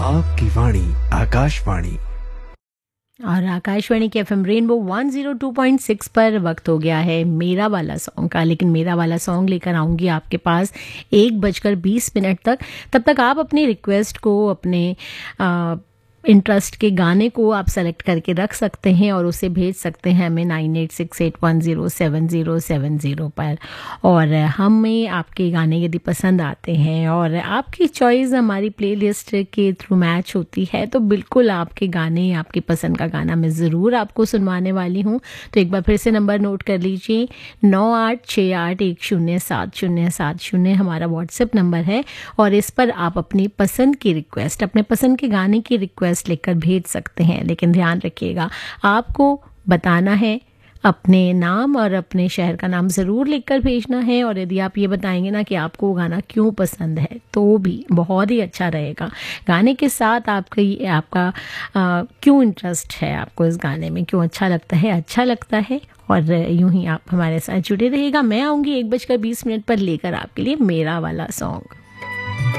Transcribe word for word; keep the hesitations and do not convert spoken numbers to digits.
आपकी वाणी आकाशवाणी। और आकाशवाणी के FM rainbow one zero two point six पर वक्त हो गया है मेरा वाला सॉन्ग का। लेकिन मेरा वाला सॉन्ग लेकर आऊँगी आपके पास एक बजकर बीस मिनट तक। तब तक आप अपनी रिक्वेस्ट को, अपने आ, इंटरेस्ट के गाने को आप सेलेक्ट करके रख सकते हैं और उसे भेज सकते हैं हमें nine eight six eight one zero seven zero seven zero पर। और हमें आपके गाने यदि पसंद आते हैं और आपकी चॉइस हमारी प्लेलिस्ट के थ्रू मैच होती है तो बिल्कुल आपके गाने, आपकी पसंद का गाना मैं ज़रूर आपको सुनवाने वाली हूँ। तो एक बार फिर से नंबर नोट कर लीजिए, नौ आठ छः आठ एक शून्य सात शून्य सात शून्य हमारा व्हाट्सएप नंबर है और इस पर आप अपनी पसंद की रिक्वेस्ट, अपने पसंद के गाने की रिक्वेस्ट लेकर भेज सकते हैं। लेकिन ध्यान रखिएगा, आपको बताना है अपने नाम और अपने शहर का नाम ज़रूर लिखकर भेजना है। और यदि आप ये बताएंगे ना कि आपको गाना क्यों पसंद है तो भी बहुत ही अच्छा रहेगा। गाने के साथ आपकी आपका आ, क्यों इंटरेस्ट है, आपको इस गाने में क्यों अच्छा लगता है, अच्छा लगता है। और यूं ही आप हमारे साथ जुड़े रहिएगा। मैं आऊँगी एक बजकर बीस मिनट पर लेकर आपके लिए मेरा वाला सॉन्ग।